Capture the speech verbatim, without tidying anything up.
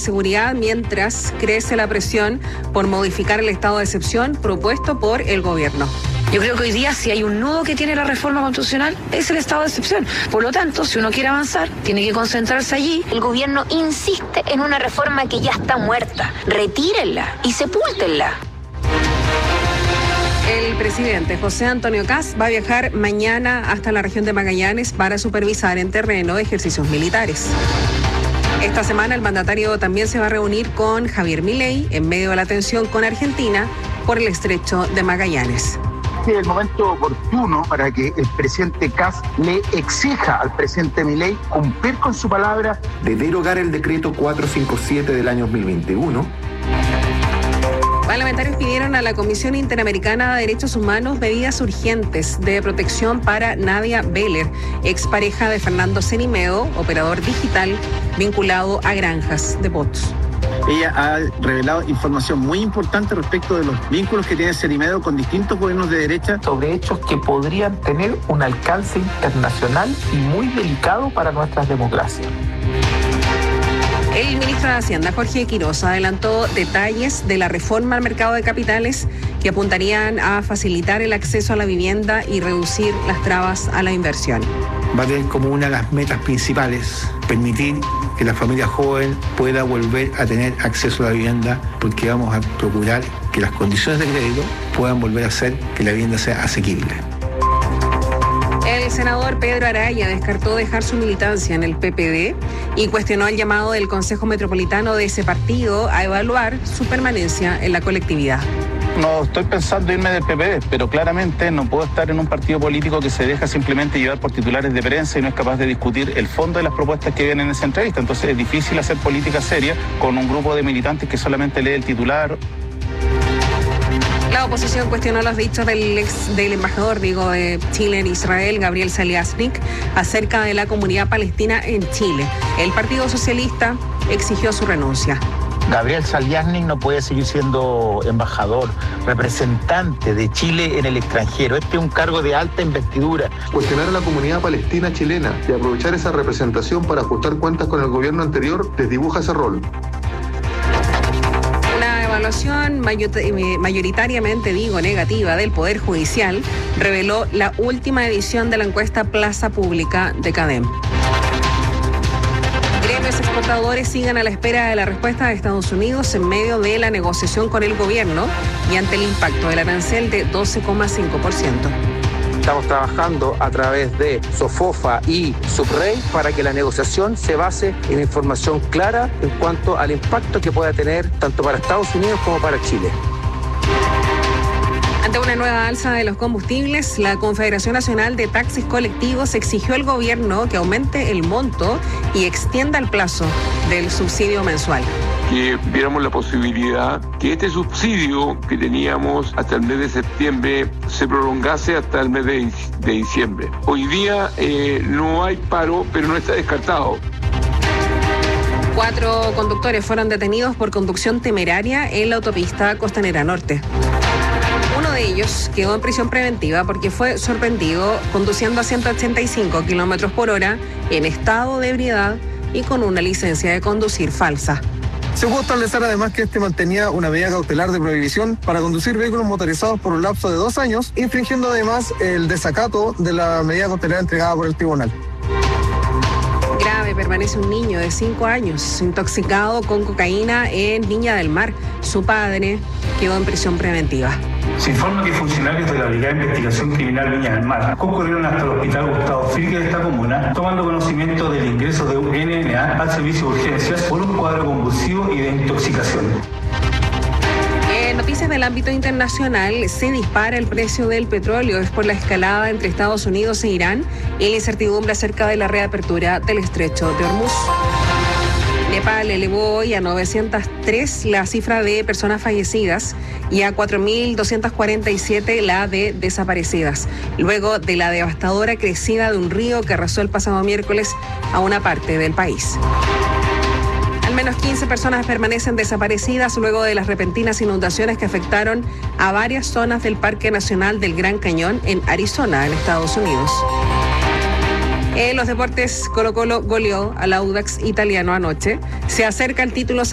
seguridad mientras crece la presión por modificar el estado de excepción propuesto por el gobierno. Yo creo que hoy día si hay un nudo que tiene la reforma constitucional es el estado de excepción. Por lo tanto, si uno quiere avanzar, tiene que concentrarse allí. El gobierno insiste en una reforma que ya está muerta. Retírenla y sepúltenla. El presidente José Antonio Kast va a viajar mañana hasta la región de Magallanes para supervisar en terreno ejercicios militares. Esta semana el mandatario también se va a reunir con Javier Milei en medio de la tensión con Argentina por el estrecho de Magallanes. Este es el momento oportuno para que el presidente Kast le exija al presidente Milei cumplir con su palabra de derogar el decreto cuatrocientos cincuenta y siete del año dos mil veintiuno. Parlamentarios pidieron a la Comisión Interamericana de Derechos Humanos medidas urgentes de protección para Nadia Beller, expareja de Fernando Cenimeo, operador digital vinculado a granjas de bots. Ella ha revelado información muy importante respecto de los vínculos que tiene Cenimeo con distintos gobiernos de derecha sobre hechos que podrían tener un alcance internacional y muy delicado para nuestras democracias. El ministro de Hacienda, Jorge Quiroz, adelantó detalles de la reforma al mercado de capitales que apuntarían a facilitar el acceso a la vivienda y reducir las trabas a la inversión. Va a tener como una de las metas principales permitir que la familia joven pueda volver a tener acceso a la vivienda, porque vamos a procurar que las condiciones de crédito puedan volver a hacer que la vivienda sea asequible. El senador Pedro Araya descartó dejar su militancia en el P P D y cuestionó el llamado del Consejo Metropolitano de ese partido a evaluar su permanencia en la colectividad. No estoy pensando irme del P P D, pero claramente no puedo estar en un partido político que se deja simplemente llevar por titulares de prensa y no es capaz de discutir el fondo de las propuestas que vienen en esa entrevista. Entonces es difícil hacer política seria con un grupo de militantes que solamente lee el titular. La oposición cuestionó los dichos del ex del embajador, digo, de Chile en Israel, Gabriel Saliasnik, acerca de la comunidad palestina en Chile. El Partido Socialista exigió su renuncia. Gabriel Saliasnik no puede seguir siendo embajador, representante de Chile en el extranjero. Este es un cargo de alta investidura. Cuestionar a la comunidad palestina chilena y aprovechar esa representación para ajustar cuentas con el gobierno anterior desdibuja ese rol. La evaluación mayoritariamente, digo, negativa del Poder Judicial reveló la última edición de la encuesta Plaza Pública de CADEM. Gremios exportadores siguen a la espera de la respuesta de Estados Unidos en medio de la negociación con el gobierno y ante el impacto del arancel de doce coma cinco por ciento. Estamos trabajando a través de SOFOFA y Subrey para que la negociación se base en información clara en cuanto al impacto que pueda tener tanto para Estados Unidos como para Chile. Ante una nueva alza de los combustibles, la Confederación Nacional de Taxis Colectivos exigió al gobierno que aumente el monto y extienda el plazo del subsidio mensual. Que viéramos la posibilidad que este subsidio que teníamos hasta el mes de septiembre se prolongase hasta el mes de, de diciembre. Hoy día eh, no hay paro, pero no está descartado. Cuatro conductores fueron detenidos por conducción temeraria en la autopista Costanera Norte. Uno de ellos quedó en prisión preventiva porque fue sorprendido conduciendo a ciento ochenta y cinco kilómetros por hora en estado de ebriedad y con una licencia de conducir falsa. Se pudo establecer además que este mantenía una medida cautelar de prohibición para conducir vehículos motorizados por un lapso de dos años, infringiendo además el desacato de la medida cautelar entregada por el tribunal. Grave permanece un niño de cinco años intoxicado con cocaína en Viña del Mar. Su padre quedó en prisión preventiva. Se informa que funcionarios de la Brigada de Investigación Criminal Viña del Mar concurrieron hasta el Hospital Gustavo Fricke de esta comuna, tomando conocimiento del ingreso de un N N A al servicio de urgencias por un cuadro convulsivo y de intoxicación. En noticias del ámbito internacional, se dispara el precio del petróleo. Es por la escalada entre Estados Unidos e Irán y la incertidumbre acerca de la reapertura del estrecho de Hormuz. Nepal elevó hoy a novecientas tres la cifra de personas fallecidas y a cuatro mil doscientas cuarenta y siete la de desaparecidas, luego de la devastadora crecida de un río que arrasó el pasado miércoles a una parte del país. Al menos quince personas permanecen desaparecidas luego de las repentinas inundaciones que afectaron a varias zonas del Parque Nacional del Gran Cañón en Arizona, en Estados Unidos. En los deportes, Colo-Colo goleó al Audax italiano anoche. Se acerca el título